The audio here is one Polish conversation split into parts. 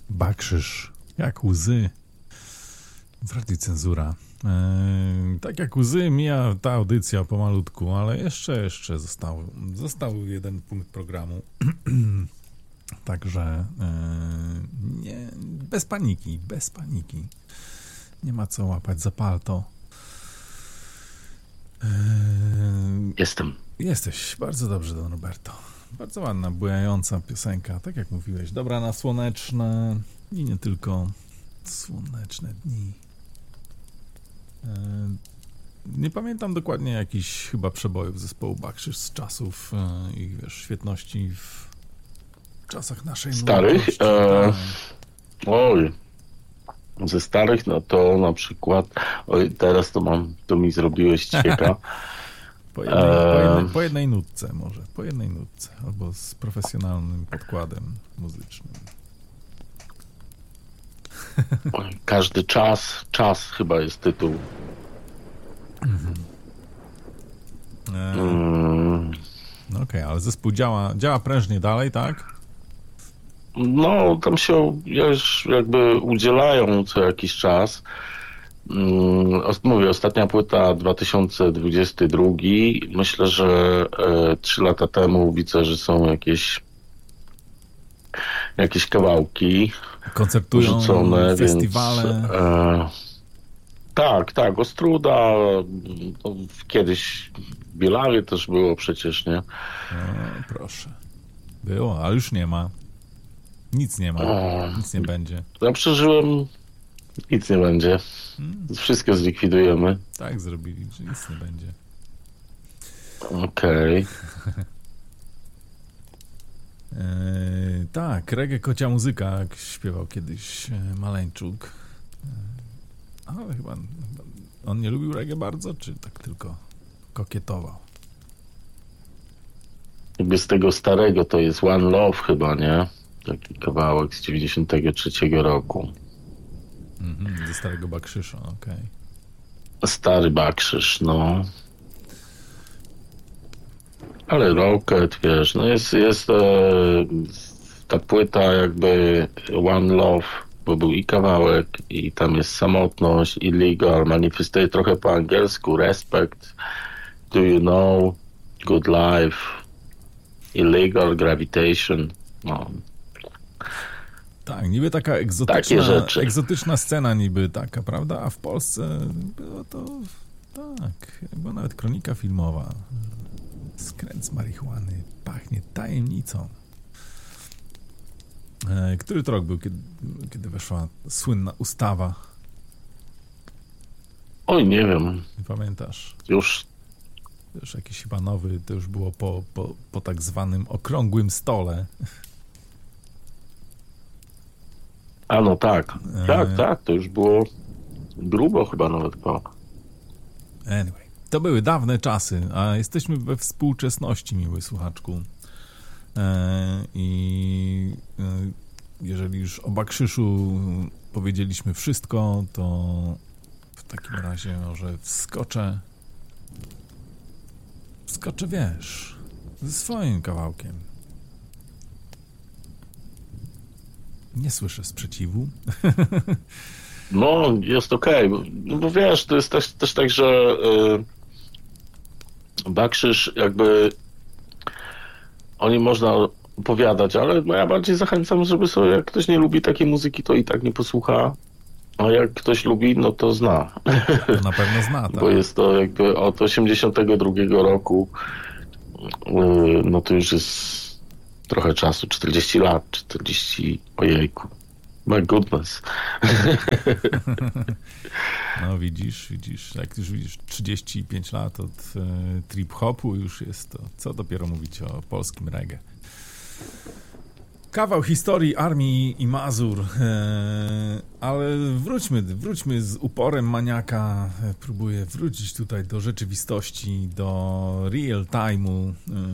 Bakrzyż, jak łzy. W Radiu Cenzura. Tak jak łzy mija ta audycja pomalutku, ale jeszcze został jeden punkt programu. Także nie, bez paniki. Nie ma co łapać za palto. Jestem. Jesteś, bardzo dobrze, Don Roberto. Bardzo ładna, bujająca piosenka, tak jak mówiłeś. Dobra na słoneczne i nie tylko słoneczne dni. Nie pamiętam dokładnie jakichś chyba przebojów zespołu Bakrzyż z czasów ich, wiesz, świetności w czasach naszej starych? młodości. Ze starych, no to na przykład, teraz to mi zrobiłeś ćwieka. Po jednej nutce może, albo z profesjonalnym podkładem muzycznym. Każdy czas chyba jest tytuł. No okej, ale zespół działa prężnie dalej, tak? No, tam się już jakby udzielają co jakiś czas. Mówię, ostatnia płyta 2022. Myślę, że 3 lata temu widzę, że są jakieś kawałki koncertują, rzucone, festiwale. Tak, Ostruda, to kiedyś w Bielawie też było przecież, nie? No, proszę. Było, ale już nie ma. Nic nie ma, nic nie będzie. Ja przeżyłem, nic nie będzie. Wszystko zlikwidujemy. Tak zrobili, że nic nie będzie. Okej. Tak, reggae kocia muzyka, jak śpiewał kiedyś Maleńczuk. Ale chyba on nie lubił reggae bardzo, czy tak tylko kokietował? Jakby z tego starego to jest One Love chyba, nie? Taki kawałek z 93 roku. Ze starego Bakrzysza, okej. Stary Bakrzyż, no. Ale Rocket, wiesz, no jest ta płyta jakby One Love, bo był i kawałek, i tam jest samotność, illegal, manifestuje trochę po angielsku, respect, do you know, good life, illegal, gravitation, no. Tak, niby taka egzotyczna scena niby taka, prawda? A w Polsce było to tak, była nawet kronika filmowa. Skręt z marihuany pachnie tajemnicą. Który to rok był, kiedy weszła słynna ustawa? Oj, nie wiem. Nie pamiętasz? Już jakiś chyba nowy, to już było po tak zwanym okrągłym stole. A no tak, to już było grubo chyba nawet po. Anyway, to były dawne czasy, a jesteśmy we współczesności, miły słuchaczku. I jeżeli już o Bakrzyszu powiedzieliśmy wszystko, to w takim razie może wskoczę, wiesz, ze swoim kawałkiem. Nie słyszę sprzeciwu. No, jest okej. No bo wiesz, to jest też tak, że Bakrzyż jakby o nim można opowiadać, ale no ja bardziej zachęcam, żeby sobie, jak ktoś nie lubi takiej muzyki, to i tak nie posłucha, a jak ktoś lubi, no to zna. To na pewno zna, tak. Bo jest to jakby od 82 roku, no to już jest trochę czasu, 40 lat, 40, ojejku, my goodness. No widzisz, jak już widzisz 35 lat od trip-hopu już jest to, co dopiero mówić o polskim reggae. Kawał historii Armii i Mazur, ale wróćmy z uporem maniaka, próbuję wrócić tutaj do rzeczywistości, do real time'u,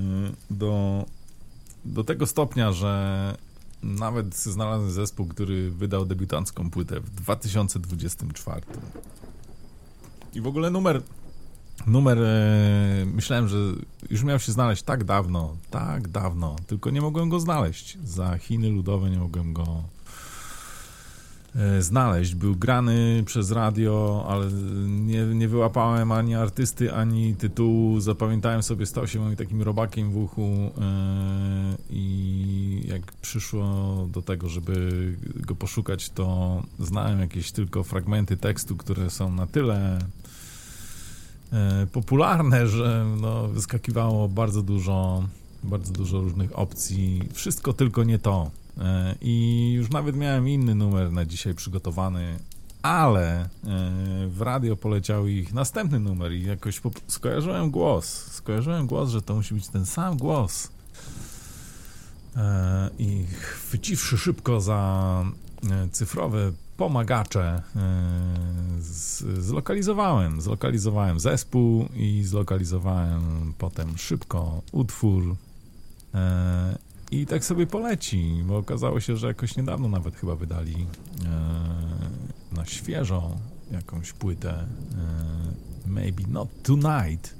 do tego stopnia, że nawet znalazłem zespół, który wydał debiutancką płytę w 2024. I w ogóle numer myślałem, że już miał się znaleźć tak dawno, tylko nie mogłem go znaleźć. Za Chiny Ludowe nie mogłem go znaleźć. Był grany przez radio, ale nie wyłapałem ani artysty, ani tytułu. Zapamiętałem sobie, stał się moim takim robakiem w uchu i jak przyszło do tego, żeby go poszukać, to znałem jakieś tylko fragmenty tekstu, które są na tyle popularne, że no, wyskakiwało bardzo dużo różnych opcji. Wszystko tylko nie to. I już nawet miałem inny numer na dzisiaj przygotowany, ale w radio poleciał ich następny numer i jakoś skojarzyłem głos, że to musi być ten sam głos. I chwyciwszy szybko za cyfrowe pomagacze, zlokalizowałem zespół i zlokalizowałem potem szybko utwór. I tak sobie poleci, bo okazało się, że jakoś niedawno nawet chyba wydali na świeżo jakąś płytę Maybe Not Tonight.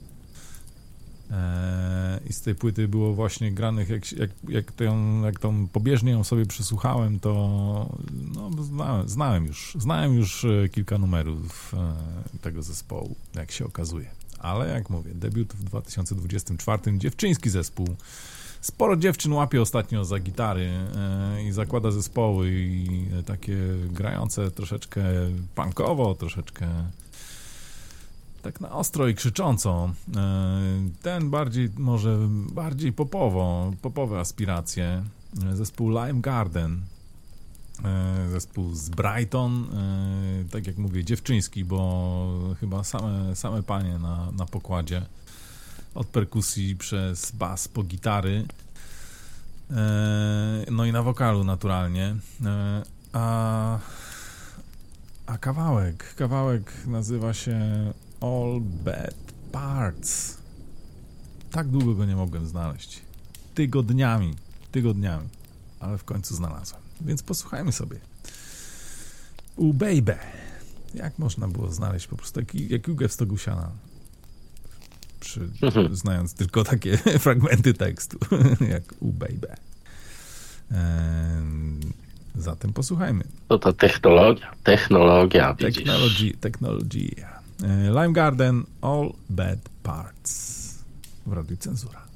I z tej płyty było właśnie granych, jak tą pobieżnie ją sobie przesłuchałem, to no, znałem już kilka numerów tego zespołu, jak się okazuje. Ale jak mówię, debiut w 2024, dziewczyński zespół. Sporo dziewczyn łapie ostatnio za gitary i zakłada zespoły i takie grające troszeczkę punkowo, troszeczkę tak na ostro i krzycząco. Ten bardziej popowe aspiracje. Zespół Lime Garden, zespół z Brighton, tak jak mówię, dziewczyński, bo chyba same panie na pokładzie. Od perkusji przez bas po gitary, no i na wokalu naturalnie. A kawałek nazywa się All Bad Parts. Tak długo go nie mogłem znaleźć. Tygodniami, ale w końcu znalazłem. Więc posłuchajmy sobie. Baby. Jak można było znaleźć po prostu jak Jugę w stogu siana? Znając tylko takie fragmenty tekstu, jak Baby. Zatem posłuchajmy. To technologia, widzisz. Technologia. Lime Garden, All Bad Parts. W Radiu Cenzura.